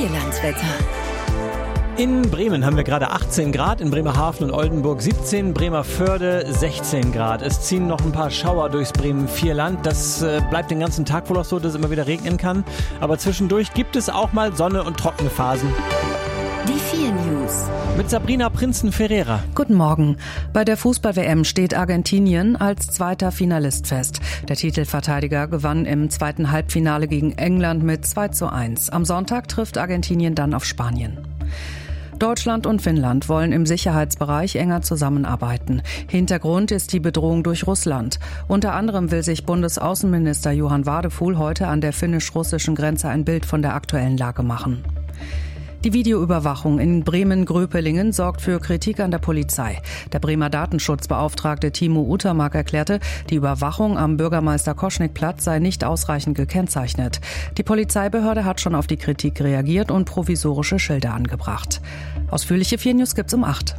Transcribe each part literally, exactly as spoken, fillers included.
Vierlandwetter. In Bremen haben wir gerade achtzehn Grad, in Bremerhaven und Oldenburg siebzehn, Bremerförde sechzehn Grad. Es ziehen noch ein paar Schauer durchs Bremen-Vierland. Das äh, bleibt den ganzen Tag wohl auch so, dass es immer wieder regnen kann. Aber zwischendurch gibt es auch mal Sonne und trockene Phasen. Die vier News. Mit Sabrina Prinzen-Ferreira. Guten Morgen. Bei der Fußball-W M steht Argentinien als zweiter Finalist fest. Der Titelverteidiger gewann im zweiten Halbfinale gegen England mit zwei zu eins. Am Sonntag trifft Argentinien dann auf Spanien. Deutschland und Finnland wollen im Sicherheitsbereich enger zusammenarbeiten. Hintergrund ist die Bedrohung durch Russland. Unter anderem will sich Bundesaußenminister Johann Wadefuhl heute an der finnisch-russischen Grenze ein Bild von der aktuellen Lage machen. Die Videoüberwachung in Bremen-Gröpelingen sorgt für Kritik an der Polizei. Der Bremer Datenschutzbeauftragte Timo Utermark erklärte, die Überwachung am Bürgermeister-Koschnick-Platz sei nicht ausreichend gekennzeichnet. Die Polizeibehörde hat schon auf die Kritik reagiert und provisorische Schilder angebracht. Ausführliche vier News gibt's um acht.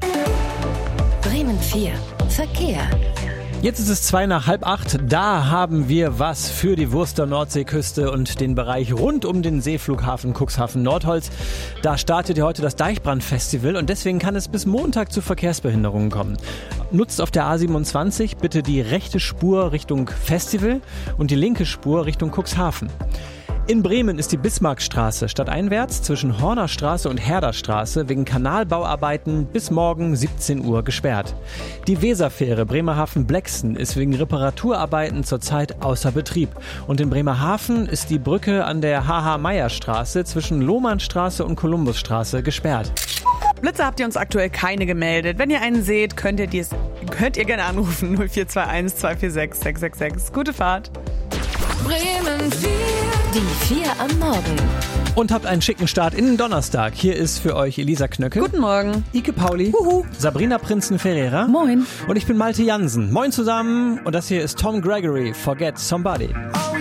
Bremen vier. Verkehr. Jetzt ist es zwei nach halb acht. Da haben wir was für die Wurster Nordseeküste und den Bereich rund um den Seeflughafen Cuxhaven-Nordholz. Da startet ja heute das Deichbrand-Festival und deswegen kann es bis Montag zu Verkehrsbehinderungen kommen. Nutzt auf der A siebenundzwanzig bitte die rechte Spur Richtung Festival und die linke Spur Richtung Cuxhaven. In Bremen ist die Bismarckstraße stadteinwärts zwischen Hornerstraße und Herderstraße wegen Kanalbauarbeiten bis morgen siebzehn Uhr gesperrt. Die Weserfähre Bremerhaven-Blexen ist wegen Reparaturarbeiten zurzeit außer Betrieb. Und in Bremerhaven ist die Brücke an der H H-Meyer-Straße zwischen Lohmannstraße und Kolumbusstraße gesperrt. Blitze habt ihr uns aktuell keine gemeldet. Wenn ihr einen seht, könnt ihr, dies, könnt ihr gerne anrufen. null vier zwei eins zwei vier sechs sechs sechs sechs. Gute Fahrt. Bremen vier. Die vier am Morgen. Und habt einen schicken Start in den Donnerstag. Hier ist für euch Elisa Knöcke. Guten Morgen. Ike Pauli. Huhu. Sabrina Prinzen-Ferreira. Moin. Und ich bin Malte Jansen. Moin zusammen. Und das hier ist Tom Gregory, Forget Somebody. Oh.